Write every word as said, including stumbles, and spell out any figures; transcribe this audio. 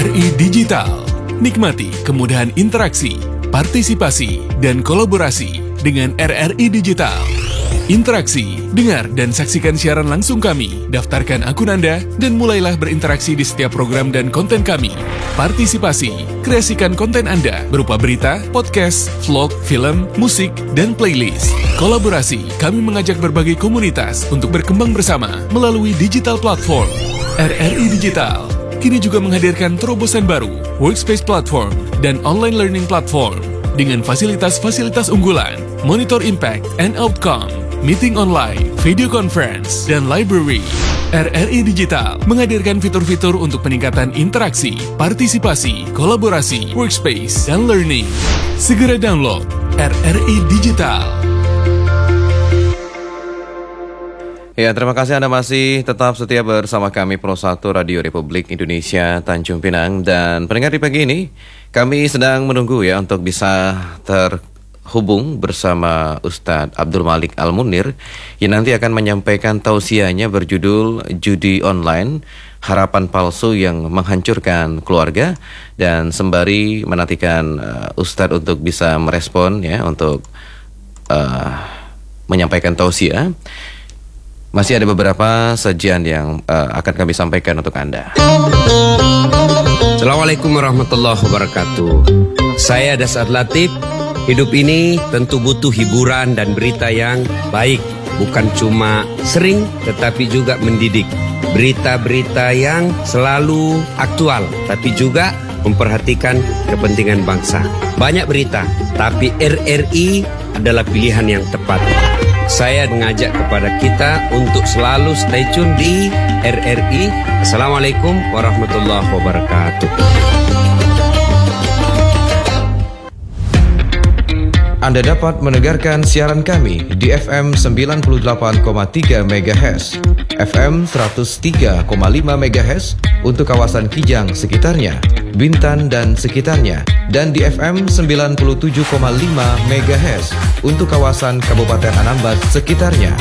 R I Digital. Nikmati kemudahan interaksi, partisipasi, dan kolaborasi dengan R R I Digital. Interaksi, dengar dan saksikan siaran langsung kami, daftarkan akun Anda, dan mulailah berinteraksi di setiap program dan konten kami. Partisipasi, kreasikan konten Anda berupa berita, podcast, vlog, film, musik, dan playlist. Kolaborasi, kami mengajak berbagai komunitas untuk berkembang bersama melalui digital platform. R R I Digital kini juga menghadirkan terobosan baru, workspace platform, dan online learning platform dengan fasilitas-fasilitas unggulan, monitor impact and outcome, meeting online, video conference, dan library. R R I Digital menghadirkan fitur-fitur untuk peningkatan interaksi, partisipasi, kolaborasi, workspace, dan learning. Segera download R R I Digital. Ya, terima kasih Anda masih tetap setia bersama kami Pro satu Radio Republik Indonesia Tanjung Pinang. Dan pendengar di pagi ini, kami sedang menunggu ya untuk bisa terhubung bersama Ustadz Abdul Malik Al-Munir yang nanti akan menyampaikan tausiahnya berjudul Judi Online, Harapan Palsu yang Menghancurkan Keluarga. Dan sembari menantikan uh, Ustadz untuk bisa merespon ya, untuk uh, menyampaikan tausiah, masih ada beberapa sajian yang uh, akan kami sampaikan untuk Anda. Assalamualaikum warahmatullahi wabarakatuh. Saya Dasar Latif. Hidup ini tentu butuh hiburan dan berita yang baik, bukan cuma sering tetapi juga mendidik. Berita-berita yang selalu aktual tapi juga memperhatikan kepentingan bangsa. Banyak berita, tapi R R I adalah pilihan yang tepat. Saya mengajak kepada kita untuk selalu stay tune di R R I. Assalamualaikum warahmatullahi wabarakatuh. Anda dapat mendengarkan siaran kami di F M sembilan puluh delapan koma tiga megahertz, F M seratus tiga koma lima megahertz untuk kawasan Kijang sekitarnya, Bintan dan sekitarnya, dan di F M sembilan puluh tujuh koma lima megahertz untuk kawasan Kabupaten Anambas sekitarnya.